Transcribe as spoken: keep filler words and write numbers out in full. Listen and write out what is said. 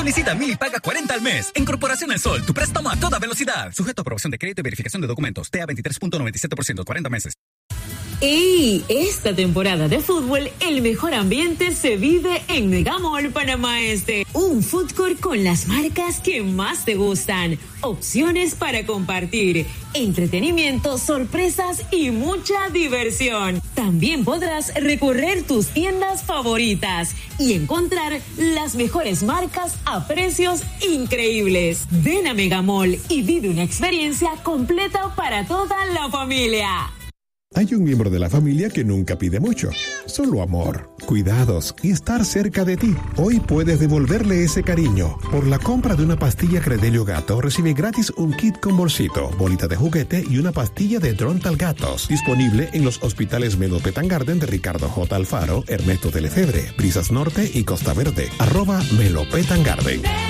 Solicita Mili Paga cuarenta al mes. En Corporación El Sol, tu préstamo a toda velocidad. Sujeto a aprobación de crédito y verificación de documentos. T A veintitrés punto noventa y siete por ciento, cuarenta meses. ¡Ey! Esta temporada de fútbol, el mejor ambiente se vive en Megamall Panamá Este. Un food court con las marcas que más te gustan. Opciones para compartir, entretenimiento, sorpresas y mucha diversión. También podrás recorrer tus tiendas favoritas y encontrar las mejores marcas a precios increíbles. Ven a Megamall y vive una experiencia completa para toda la familia. Hay un miembro de la familia que nunca pide mucho, solo amor, cuidados y estar cerca de ti. Hoy puedes devolverle ese cariño. Por la compra de una pastilla Credelio Gato, recibe gratis un kit con bolsito, bolita de juguete y una pastilla de Drontal Gatos. Disponible en los hospitales Melo Pet and Garden de Ricardo J. Alfaro, Ernesto de Lefebvre, Brisas Norte y Costa Verde. Arroba Melo Pet and Garden.